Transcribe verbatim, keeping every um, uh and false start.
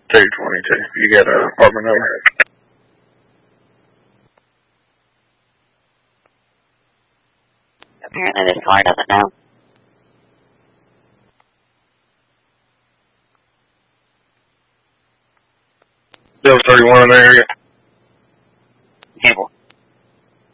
two twenty-two. You got an apartment number? Apparently this caller doesn't know. Bill thirty-one in the area.